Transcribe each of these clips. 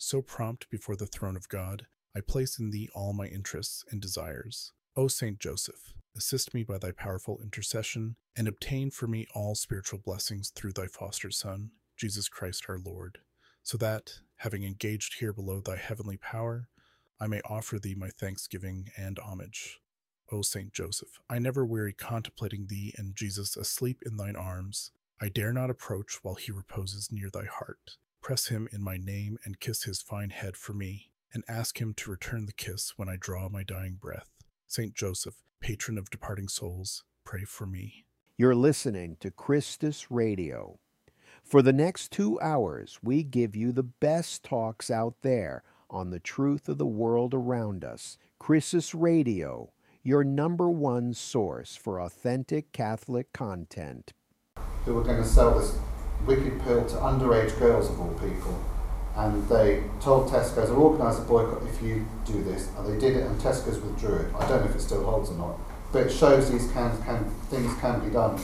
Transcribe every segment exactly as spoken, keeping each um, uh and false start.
so prompt before the throne of God, I place in thee all my interests and desires. O Saint Joseph, assist me by thy powerful intercession, and obtain for me all spiritual blessings through thy foster Son, Jesus Christ our Lord, so that, having engaged here below thy heavenly power, I may offer thee my thanksgiving and homage. O Saint Joseph, I never weary contemplating thee and Jesus asleep in thine arms. I dare not approach while he reposes near thy heart. Press him in my name and kiss his fine head for me, and ask him to return the kiss when I draw my dying breath. Saint Joseph, patron of departing souls, pray for me. You're listening to Christus Radio. For the next two hours, we give you the best talks out there on the truth of the world around us. Christus Radio, your number one source for authentic Catholic content. Who were going to sell this wicked pill to underage girls of all people. And they told Tesco's, they'll organise a boycott if you do this. And they did it, and Tesco's withdrew it. I don't know if it still holds or not. But it shows these can, can, things can be done.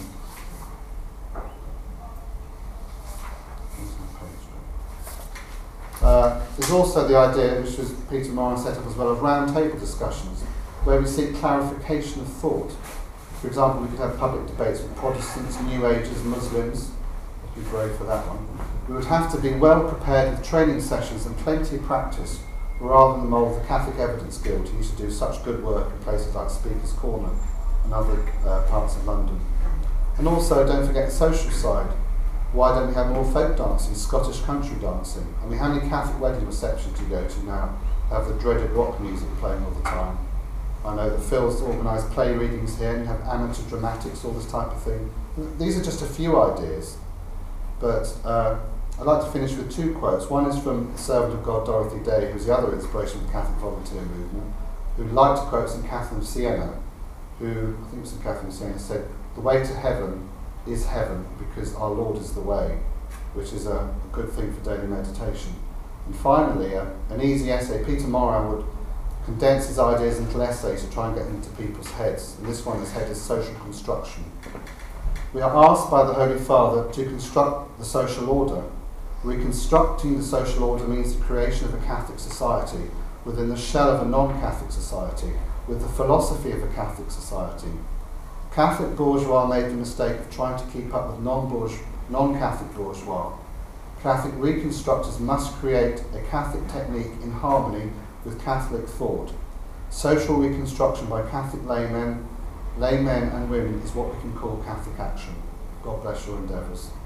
Uh, there's also the idea, which was Peter Moran set up as well, of round table discussions, where we seek clarification of thought. For example, we could have public debates with Protestants, New Agers, Muslims. I'd be brave for that one. We would have to be well prepared with training sessions and plenty of practice, rather than the mould of the Catholic Evidence Guild, who used to do such good work in places like Speaker's Corner and other uh, parts of London. And also, don't forget the social side. Why don't we have more folk dancing, Scottish country dancing? I mean, how many Catholic wedding receptions do you go to now have the dreaded rock music playing all the time? I know that Phil's organised play readings here, and you have amateur dramatics, all this type of thing. These are just a few ideas, but uh, I'd like to finish with two quotes. One is from the servant of God, Dorothy Day, who's the other inspiration of the Catholic volunteer movement, who liked to quote Saint Catherine of Siena, who, I think it was Saint Catherine of Siena, said, "The way to heaven is heaven because our Lord is the way," which is a, a good thing for daily meditation. And finally, uh, an easy essay. Peter Moran would condense his ideas into essays to try and get into people's heads. And this one, his head is social construction. We are asked by the Holy Father to construct the social order. Reconstructing the social order means the creation of a Catholic society within the shell of a non-Catholic society, with the philosophy of a Catholic society. Catholic bourgeois made the mistake of trying to keep up with non-bourgeois, non-Catholic bourgeois. Catholic reconstructors must create a Catholic technique in harmony with Catholic thought. Social reconstruction by Catholic laymen, laymen and women is what we can call Catholic action. God bless your endeavours.